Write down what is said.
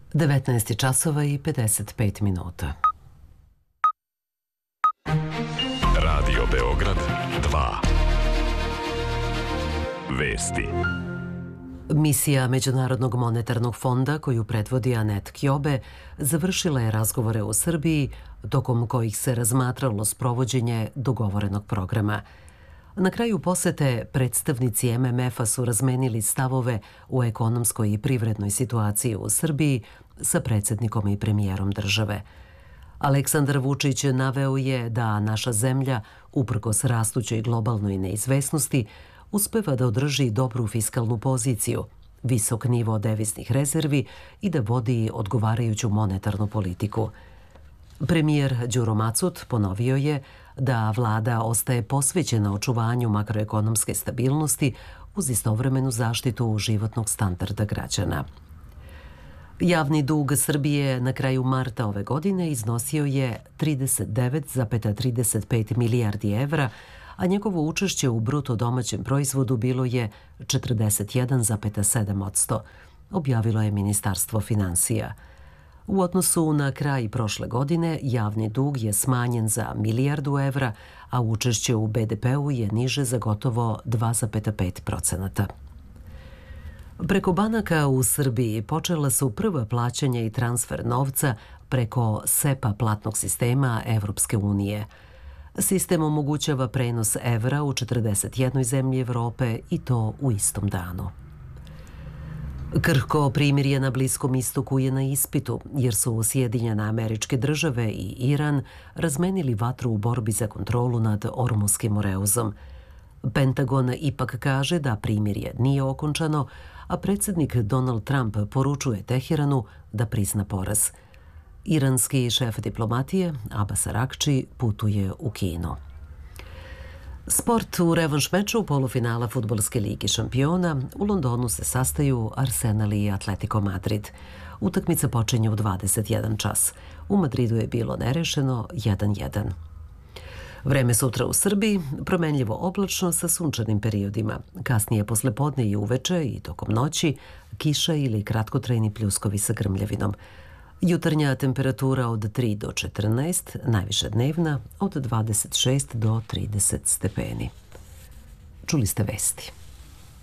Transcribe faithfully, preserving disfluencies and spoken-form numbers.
devetnaest časova i pedeset pet minuta. Radio Beograd dva. Vesti. Misija Međunarodnog monetarnog fonda, koju predvodi Anet Kjobe, završila je razgovore u Srbiji, tokom kojih se razmatralo sprovođenje dogovorenog programa. Na kraju posete predstavnici M M F-a su razmenili stavove u ekonomskoj i privrednoj situaciji u Srbiji sa predsjednikom i premijerom države. Aleksandar Vučić naveo je da naša zemlja, uprkos rastućoj globalnoj neizvesnosti, uspeva da održi dobru fiskalnu poziciju, visok nivo deviznih rezervi i da vodi odgovarajuću monetarnu politiku. Premijer Đuro Macut ponovio je da vlada ostaje posvećena očuvanju makroekonomske stabilnosti uz istovremenu zaštitu životnog standarda građana. Javni dug Srbije na kraju marta ove godine iznosio je trideset devet zarez trideset pet milijardi evra, a njegovo učešće u bruto domaćem proizvodu bilo je četrdeset jedan zarez sedam posto, objavilo je Ministarstvo finansija. U odnosu na kraj prošle godine, javni dug je smanjen za milijardu evra, a učešće u B D P-u je niže za gotovo dva zarez pet procenata. Preko banaka u Srbiji počela su prva plaćanja i transfer novca preko S E P A platnog sistema Evropske unije. Sistem omogućava prenos evra u četrdeset jednoj zemlji Evrope i to u istom danu. Krhko primirje na Bliskom istoku je na ispitu, jer su Sjedinjene Američke Države i Iran razmenili vatru u borbi za kontrolu nad Ormuskim moreuzom. Pentagon ipak kaže da primirje nije okončano, a predsjednik Donald Trump poručuje Teheranu da prizna poraz. Iranski šef diplomatije, Abbas Arakči, putuje u Kinu. Sport. U revanš meču polufinala Fudbalske lige šampiona u Londonu se sastaju Arsenal i Atletico Madrid. Utakmica počinje u dvadeset jedan čas. U Madridu je bilo nerešeno jedan jedan. Vreme sutra u Srbiji, promenljivo oblačno sa sunčanim periodima. Kasnije poslepodne i uveče i tokom noći kiša ili kratkotrajni pljuskovi sa grmljavinom. Jutarnja temperatura od tri do četrnaest, najviša dnevna od dvadeset šest do trideset stepeni. Čuli ste vesti.